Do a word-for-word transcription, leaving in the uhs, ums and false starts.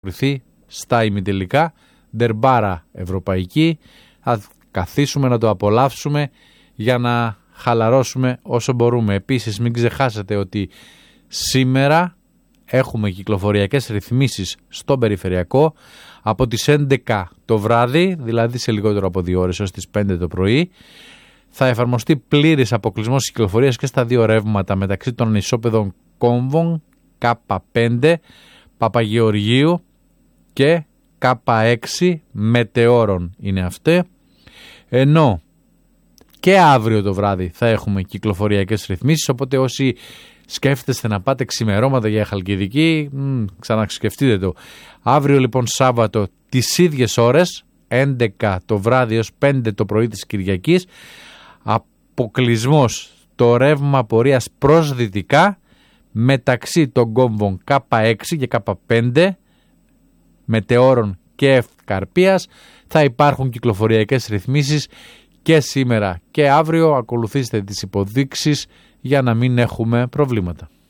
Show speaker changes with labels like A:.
A: βρεθεί στα ημιτελικά, ντερμπάρα ευρωπαϊκή. Θα καθίσουμε να το απολαύσουμε για να χαλαρώσουμε όσο μπορούμε. Επίσης μην ξεχάσετε ότι σήμερα έχουμε κυκλοφοριακές ρυθμίσεις στον περιφερειακό από τις έντεκα το βράδυ, δηλαδή σε λιγότερο από δύο ώρες έως τις πέντε το πρωί. Θα εφαρμοστεί πλήρης αποκλεισμός κυκλοφορίας και στα δύο ρεύματα μεταξύ των ισόπεδων Κόμβων Κάπα πέντε, Παπαγεωργίου και Κάπα έξι, Μετεώρων είναι αυτέ. Ενώ και αύριο το βράδυ θα έχουμε κυκλοφοριακές ρυθμίσεις, οπότε όσοι σκέφτεστε να πάτε ξημερώματα για Χαλκιδική, μ, ξανασκεφτείτε το. Αύριο λοιπόν Σάββατο τις ίδιες ώρες, έντεκα το βράδυ έως πέντε το πρωί της Κυριακής, αποκλεισμός το ρεύμα πορείας προς δυτικά μεταξύ των κόμβων Κάπα έξι και Κάπα πέντε, Μετεώρων και Ευκαρπίας. Θα υπάρχουν κυκλοφοριακές ρυθμίσεις και σήμερα και αύριο. Ακολουθήστε τις υποδείξεις για να μην έχουμε προβλήματα.